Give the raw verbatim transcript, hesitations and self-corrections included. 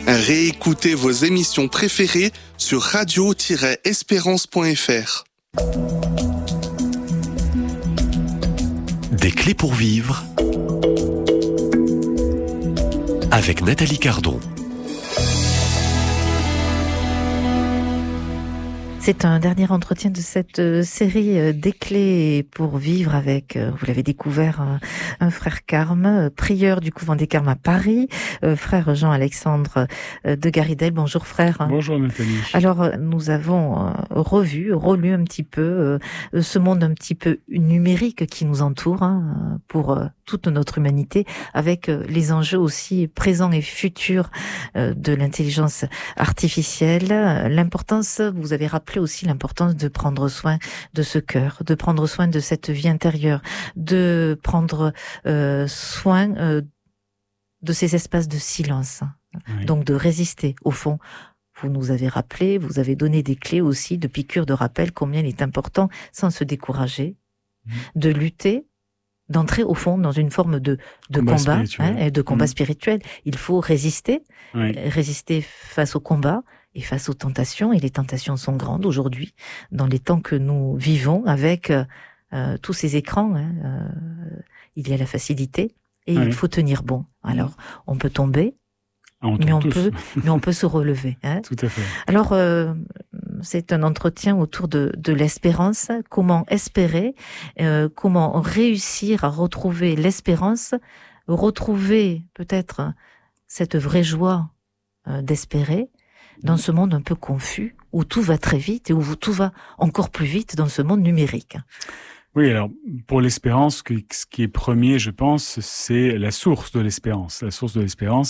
Réécoutez vos émissions préférées sur radio tiret espérance point f r. Des clés pour vivre avec Nathalie Cardon. C'est un dernier entretien de cette série des clés pour vivre avec, vous l'avez découvert, un, un frère carme, prieur du couvent des Carmes à Paris, frère Jean-Alexandre de Garidel. Bonjour frère. Bonjour Nathalie. Alors nous avons revu, relu un petit peu ce monde un petit peu numérique qui nous entoure hein, pour toute notre humanité, avec les enjeux aussi présents et futurs de l'intelligence artificielle. L'importance, vous avez rappelé aussi l'importance de prendre soin de ce cœur, de prendre soin de cette vie intérieure, de prendre euh, soin euh, de ces espaces de silence, oui. Donc de résister. Au fond, vous nous avez rappelé, vous avez donné des clés aussi de piqûres de rappel combien il est important, sans se décourager, mmh. de lutter, d'entrer au fond dans une forme de, de combat, combat hein, et de combat mmh. spirituel. Il faut résister, oui. résister face au combat, et face aux tentations, et les tentations sont grandes aujourd'hui, dans les temps que nous vivons, avec euh, tous ces écrans, hein, euh, il y a la facilité, et oui. il faut tenir bon. Alors, on peut tomber, ah, on mais, on tous. peut, mais on peut se relever. Hein. Tout à fait. Alors, euh, c'est un entretien autour de, de l'espérance, comment espérer, euh, comment réussir à retrouver l'espérance, retrouver peut-être cette vraie joie euh, d'espérer, dans ce monde un peu confus, où tout va très vite et où tout va encore plus vite dans ce monde numérique. Oui, alors, pour l'espérance, ce qui est premier, je pense, c'est la source de l'espérance. La source de l'espérance,